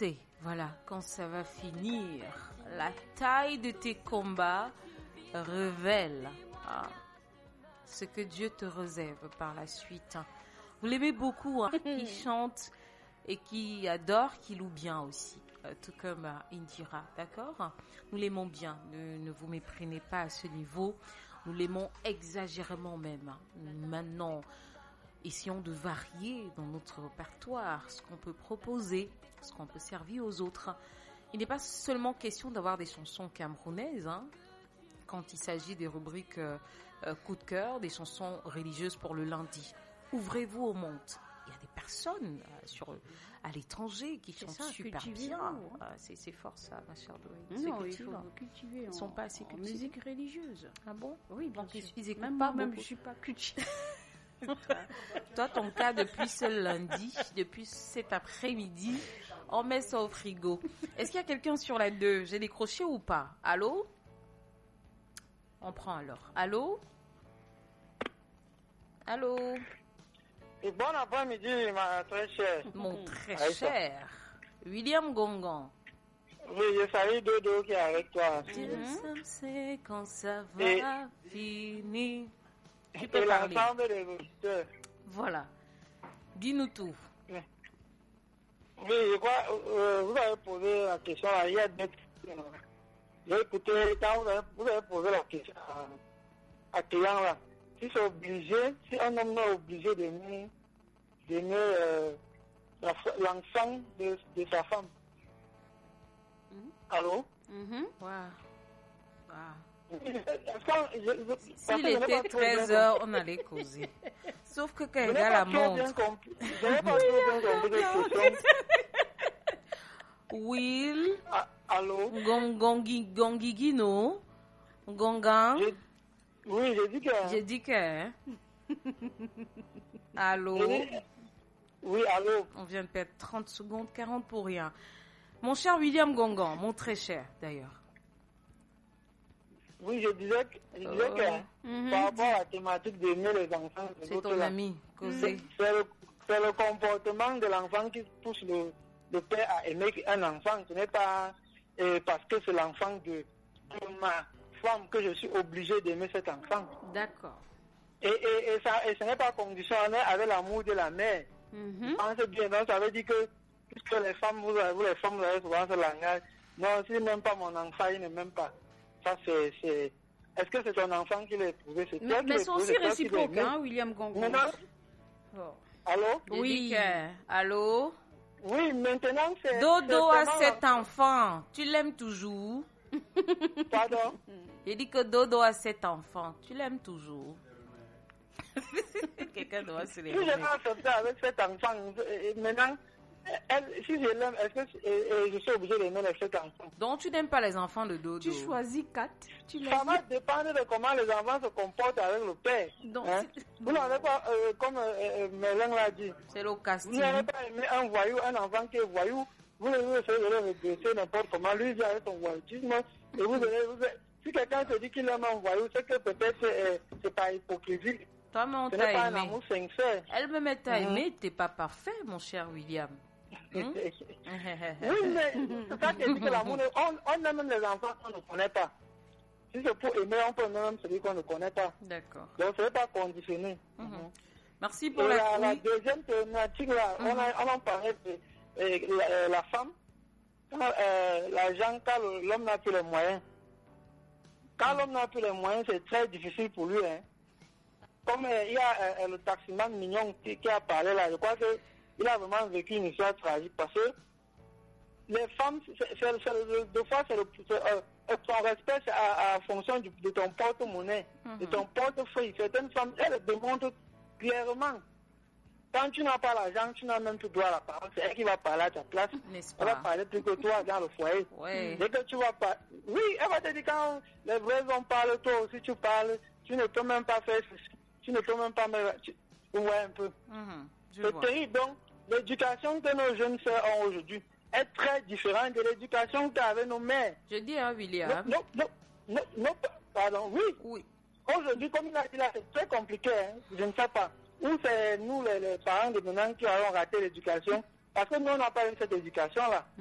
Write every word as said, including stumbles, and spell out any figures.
sais, voilà, quand ça va finir, la taille de tes combats révèle hein, ce que Dieu te réserve par la suite. Vous l'aimez beaucoup, hein, qui chante et qui adore, qui loue bien aussi, euh, tout comme euh, Indira, d'accord? Nous l'aimons bien, ne, ne vous méprenez pas à ce niveau, nous l'aimons exagérément même. Maintenant, essayons de varier dans notre répertoire ce qu'on peut proposer, ce qu'on peut servir aux autres. Il n'est pas seulement question d'avoir des chansons camerounaises, hein, quand il s'agit des rubriques euh, euh, coup de cœur, des chansons religieuses pour le lundi. Ouvrez-vous au monde. Il y a des personnes euh, sur, à l'étranger qui chantent ça, super bien. Ah, c'est, c'est fort ça, ma chère Dorée. Non, il faut cultiver. Ils ne sont pas assez cultivés. En musique religieuse. Ah bon? Oui, bien Donc, sûr. Ils écoutent même pas moi, même beaucoup. je suis pas cultivée. Toi, ton cas, depuis ce lundi, depuis cet après-midi, on met ça au frigo. Est-ce qu'il y a quelqu'un sur la deux? J'ai décroché ou pas? Allô? On prend alors. Allô? Allô? Et bon après-midi, ma très chère. Mon très cher. William Gongon. Oui, je salue Dodo qui est avec toi. Dieu seul sait quand ça va Et- finir. Tu Et peux parler. l'ensemble des auditeurs. Voilà. Dis-nous tout. Oui, je crois, euh, vous avez posé la question, là, il y a deux questions. J'ai écouté, quand vous avez, vous avez posé la question à, à client là, si c'est obligé, si un homme est obligé d'aimer, d'aimer euh, la, l'enfant de, de sa femme. Mhm. Allô? Mhm. Wow. Wow. Est-ce que je- je- parce S'il que je n'ai était pas trop bien treize heures, on allait causer. Sauf que quand Je il n'ai regarde la pas trop bien montre. compris. Je n'ai pas trop bien compris cette question. Will, Ah, allô? Gongongi, Gongigino, Gongang. Je- Oui, j'ai dit que... J'ai dit que. Allô? j'ai dit- Oui, allô? On vient de perdre trente secondes, quarante pour rien. Mon cher William Gongan, mon très cher d'ailleurs. Oui, je disais que, je disais Oh. que Mhm. par rapport à la thématique d'aimer les enfants, de C'est l'autre ton là, ami, causé. c'est le, c'est le comportement de l'enfant qui pousse le, le père à aimer un enfant. Ce n'est pas euh, parce que c'est l'enfant de, de ma femme que je suis obligé d'aimer cet enfant. D'accord. Et, et, et, ça, et ce n'est pas conditionné avec l'amour de la mère. Mhm. Pensez bien, donc ça veut dire que puisque les femmes, vous, avez- vous les femmes, vous avez souvent ce langage. Non, s'il n'aime pas mon enfant, il ne m'aime pas. Ça, c'est, c'est... Est-ce que c'est ton enfant qui l'a éprouvé? C'est Mais, toi qui mais l'as c'est éprouvé, aussi c'est toi qui l'as réciproque, aimé. hein, William Gongo. Maintenant, Oh. allô? J'ai Oui. dit que- Allô? Oui, maintenant, c'est... Dodo c'est a seulement sept enfants. Tu l'aimes toujours? la- Pardon? J'ai dit que Dodo a sept enfants. Tu l'aimes toujours? Quelqu'un doit se Si je lever. l'ai accepté avec cet enfant, et- et maintenant, elle, si je l'aime, est-ce que et, et je suis obligé d'aimer cet enfant? Donc tu n'aimes pas les enfants de Dodo? Tu choisis quatre. Tu les Ça va dépendre de comment les enfants se comportent avec le père. Donc, Hein? c'est- Vous n'avez pas, euh, comme euh, euh, Mélène l'a dit, C'est le vous casting. n'avez pas aimé un voyou, un enfant qui est voyou, vous allez essayer de le redresser n'importe comment, lui il vient avec son voyoutisme, et vous allez, vous allez- si quelqu'un te dit qu'il aime un voyou, c'est que peut-être euh, c'est par hypocrisie, Toi, mais on ce n'est pas t'a un aimé. amour sincère. Elle me met à Mhm. aimer. T'es pas parfait, mon cher William. Hmm? Oui, mais c'est ça qui dit que l'amour, on, on aime même les enfants qu'on ne connaît pas. Si c'est pour aimer, on peut aimer même celui qu'on ne connaît pas. D'accord. Donc, ce n'est pas conditionné. Mhm. Merci Et pour la, la... la oui. deuxième thématique, là, on, a, on en parlait de euh, la, euh, la femme. Quand, euh, l'argent, quand le- l'homme n'a plus les moyens. Quand l'homme n'a plus les moyens, c'est très difficile pour lui. Hein. Comme euh, il y a euh, le taximan mignon qui, qui a parlé là, je crois qu'il a vraiment vécu une histoire tragique parce que les femmes, c'est, c'est, c'est, le- deux fois, c'est le, c'est, euh, euh, ton respect c'est à, à fonction du, de ton porte-monnaie, de ton portefeuille. Certaines femmes, elles démontrent clairement. Quand tu n'as pas l'argent, tu n'as même plus droit à la parole. C'est elle qui va parler à ta place. N'est-ce Elle va pas? parler plus que toi dans le foyer. Ouais. Dès que tu vas pas. Oui, elle va te dire quand les vrais hommes parlent, toi aussi tu parles. Tu ne peux même pas faire. Tu ne peux même pas. Tu... Ouais, un peu. Mhm. Je C'est vois. terrible. Donc, l'éducation que nos jeunes sœurs ont aujourd'hui est très différente de l'éducation qu'avaient nos mères. Je dis à William. Non, non, non, non, pardon, oui. Oui. Aujourd'hui, comme il a dit là, c'est très compliqué. Hein. Je ne sais pas. Ou c'est nous, les, les parents de maintenant, qui avons raté l'éducation. Parce que nous, on n'a pas eu cette éducation-là.